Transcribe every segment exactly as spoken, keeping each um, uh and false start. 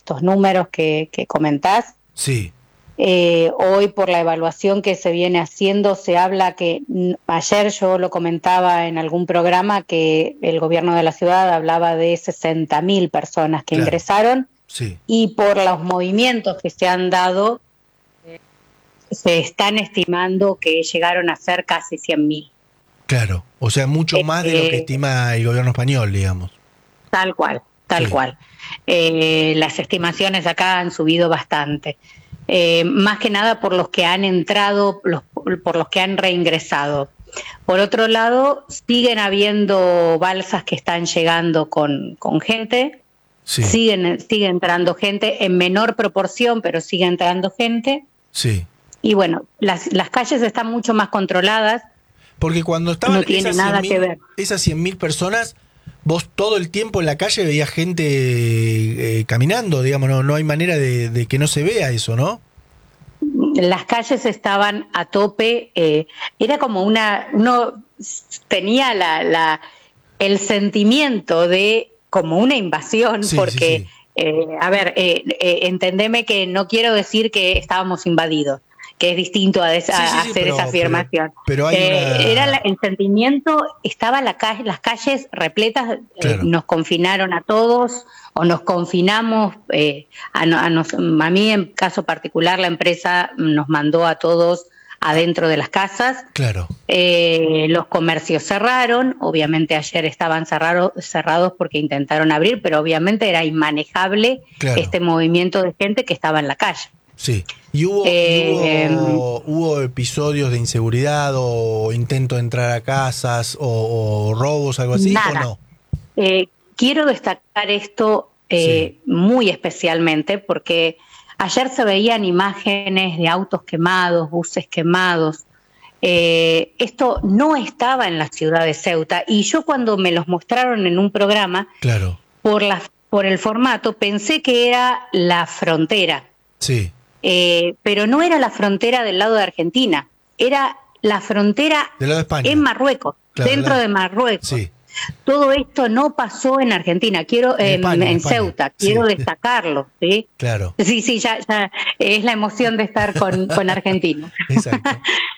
estos números que, que comentás. Sí. Eh, hoy, por la evaluación que se viene haciendo, se habla que, ayer yo lo comentaba en algún programa, que el gobierno de la ciudad hablaba de sesenta mil personas que Claro. ingresaron, Sí. y por los movimientos que se han dado, eh, se están estimando que llegaron a ser casi cien mil. Claro, o sea, mucho Eh, más de lo que estima el gobierno español, digamos. Tal cual, tal Sí. cual. Eh, las estimaciones acá han subido bastante. Eh, más que nada por los que han entrado, los, por los que han reingresado. Por otro lado, siguen habiendo balsas que están llegando con, con gente, Sí. siguen, sigue entrando gente en menor proporción, pero sigue entrando gente. Sí. Y bueno, las, las calles están mucho más controladas. Porque cuando estaban no tiene esas nada cien que mil, ver. esas cien mil personas, vos todo el tiempo en la calle veías gente eh, caminando, digamos, no, no hay manera de, de que no se vea eso, ¿no? Las calles estaban a tope, eh, era como una, uno tenía la, la, el sentimiento de como una invasión, Sí, porque, sí, sí. Eh, a ver, eh, eh, entendeme que no quiero decir que estábamos invadidos, que es distinto a, des, a Sí, sí, sí, hacer pero, esa afirmación. pero, pero hay Eh, era la, una... el sentimiento, estaba la calle, las calles repletas, eh, Claro. nos confinaron a todos, o nos confinamos, eh, a, a, nos, a mí en caso particular la empresa nos mandó a todos adentro de las casas. Claro. Eh, los comercios cerraron, obviamente ayer estaban cerrado, cerrados porque intentaron abrir, pero obviamente era inmanejable Claro. este movimiento de gente que estaba en la calle. Sí. ¿Y hubo, Eh, y hubo, hubo episodios de inseguridad o intento de entrar a casas o, o robos, algo así, nada. o no? Eh, quiero destacar esto eh, sí. muy especialmente porque ayer se veían imágenes de autos quemados, buses quemados. Eh, esto no estaba en la ciudad de Ceuta, y yo cuando me los mostraron en un programa, claro. por, la, por el formato, pensé que era la frontera. Sí. Eh, pero no era la frontera del lado de Argentina, era la frontera del lado de España. En Marruecos, claro, dentro la... de Marruecos. Sí. Todo esto no pasó en Argentina, quiero en, en, España, en, en España. Ceuta, quiero sí. destacarlo, ¿sí? Claro. Sí, sí, ya, ya es la emoción de estar con, con Argentina. Exacto.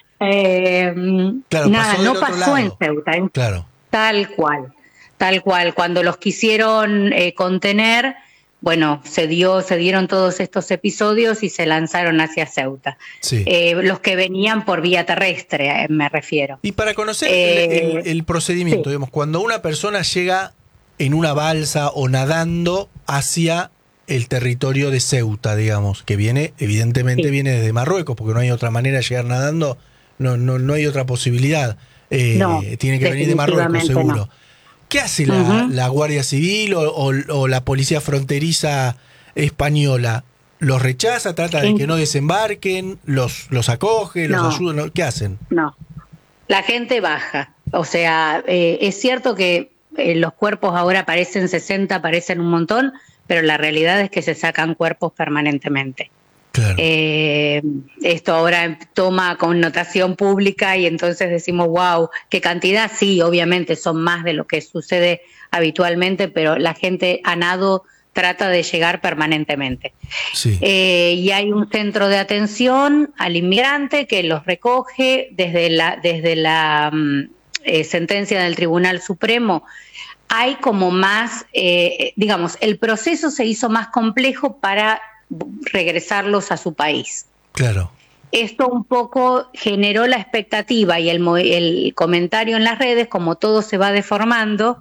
eh, claro, nada, pasó no pasó lado. en Ceuta, ¿eh? Claro. Tal cual, tal cual. Cuando los quisieron eh, contener, bueno, se dio, se dieron todos estos episodios y se lanzaron hacia Ceuta. Sí. Eh, los que venían por vía terrestre, eh, me refiero. Y para conocer eh, el, el, el procedimiento, sí. digamos, cuando una persona llega en una balsa o nadando hacia el territorio de Ceuta, digamos, que viene, evidentemente sí. viene desde Marruecos, porque no hay otra manera de llegar nadando, no, no, no hay otra posibilidad. Eh, no, tiene que venir de Marruecos, seguro. No. ¿Qué hace la, uh-huh. la Guardia Civil o, o, o la Policía Fronteriza española? ¿Los rechaza, trata de que no desembarquen, los, los acoge, los no. ayuda? ¿Qué hacen? No, la gente baja. O sea, eh, es cierto que eh, los cuerpos ahora parecen sesenta, parecen un montón, pero la realidad es que se sacan cuerpos permanentemente. Claro. Eh, esto ahora toma connotación pública y entonces decimos, wow, ¿qué cantidad? Sí, obviamente son más de lo que sucede habitualmente, pero la gente a nado trata de llegar permanentemente. Sí. Eh, y hay un centro de atención al inmigrante que los recoge desde la, desde la um, eh, sentencia del Tribunal Supremo. Hay como más, eh, digamos, el proceso se hizo más complejo para regresarlos a su país. Claro. Esto un poco generó la expectativa y el, el comentario en las redes, como todo se va deformando,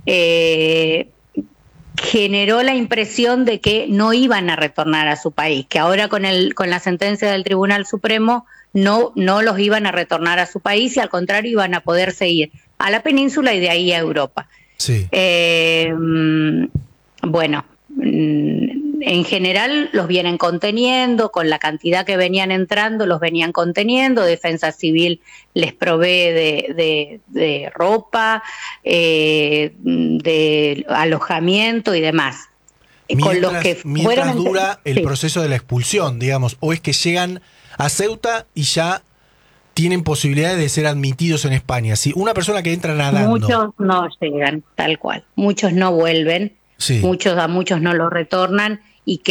eh, generó la impresión de que no iban a retornar a su país, que ahora con, el, con la sentencia del Tribunal Supremo no, no los iban a retornar a su país y al contrario iban a poder seguir a la península y de ahí a Europa. Sí. Eh, bueno, en general los vienen conteniendo, con la cantidad que venían entrando los venían conteniendo, Defensa Civil les provee de, de, de ropa, eh, de alojamiento y demás. Mientras, con los que mientras fueron, dura el sí. proceso de la expulsión, digamos, o es que llegan a Ceuta y ya tienen posibilidades de ser admitidos en España. Si una persona que entra nadando... Muchos no llegan, tal cual. Muchos no vuelven, sí. muchos a muchos no lo retornan y que